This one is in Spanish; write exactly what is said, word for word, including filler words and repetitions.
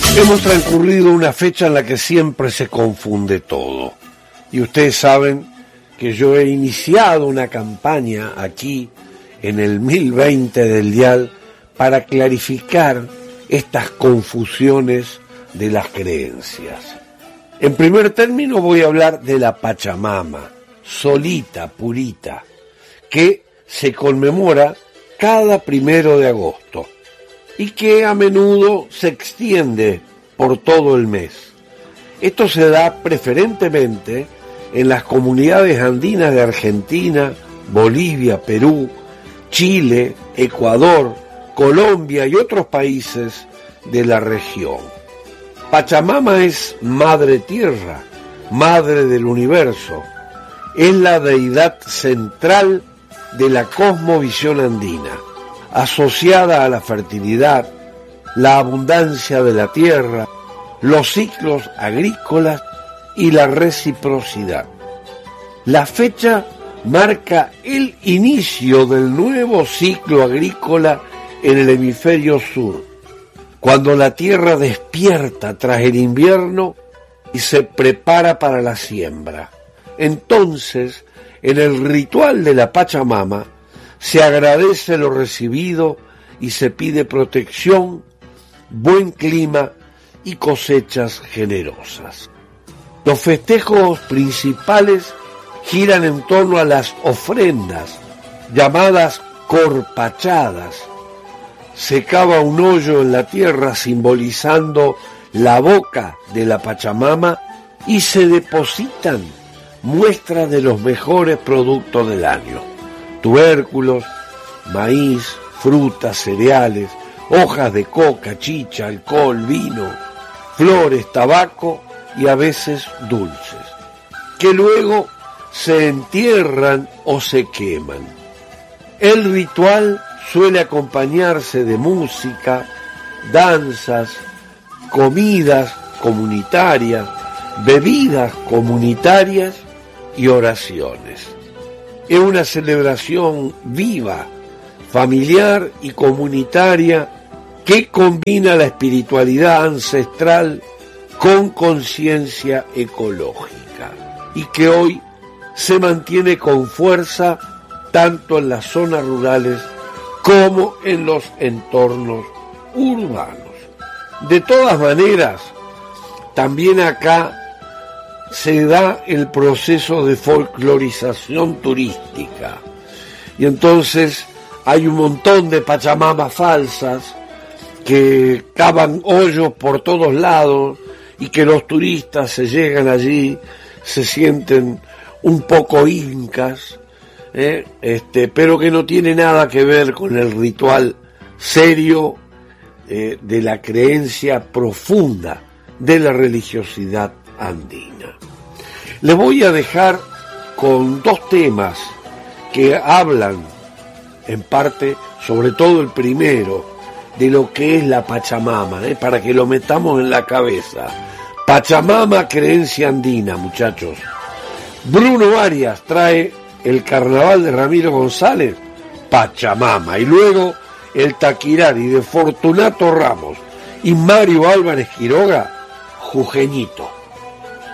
Hemos transcurrido una fecha en la que siempre se confunde todo. Y ustedes saben que yo he iniciado una campaña aquí en el mil veinte del Dial para clarificar estas confusiones de las creencias. En primer término voy a hablar de la Pachamama, solita, purita, que se conmemora cada primero de agosto y que a menudo se extiende por todo el mes. Esto se da preferentemente en las comunidades andinas de Argentina, Bolivia, Perú, Chile, Ecuador, Colombia y otros países de la región. Pachamama es Madre Tierra, Madre del Universo. Es la deidad central de la cosmovisión andina, asociada a la fertilidad, la abundancia de la tierra, los ciclos agrícolas y la reciprocidad. La fecha marca el inicio del nuevo ciclo agrícola en el hemisferio sur, cuando la tierra despierta tras el invierno y se prepara para la siembra. Entonces, en el ritual de la Pachamama, se agradece lo recibido y se pide protección, buen clima y cosechas generosas. Los festejos principales giran en torno a las ofrendas, llamadas corpachadas. Se cava un hoyo en la tierra simbolizando la boca de la Pachamama y se depositan muestras de los mejores productos del año: tubérculos, maíz, frutas, cereales, hojas de coca, chicha, alcohol, vino, flores, tabaco y a veces dulces, que luego se entierran o se queman. El ritual suele acompañarse de música, danzas, comidas comunitarias, bebidas comunitarias y oraciones. Es una celebración viva, familiar y comunitaria que combina la espiritualidad ancestral con conciencia ecológica y que hoy se mantiene con fuerza tanto en las zonas rurales como en los entornos urbanos. De todas maneras, también acá se da el proceso de folclorización turística y entonces hay un montón de pachamamas falsas que cavan hoyos por todos lados y que los turistas se llegan allí, se sienten un poco incas, ¿eh? este, pero que no tiene nada que ver con el ritual serio eh, de la creencia profunda de la religiosidad andina. Les voy a dejar con dos temas que hablan, en parte, sobre todo el primero, de lo que es la Pachamama, ¿eh? para que lo metamos en la cabeza. Pachamama, creencia andina, muchachos. Bruno Arias trae el carnaval de Ramiro González, Pachamama, y luego el Taquirari de Fortunato Ramos y Mario Álvarez Quiroga, Jujeñito.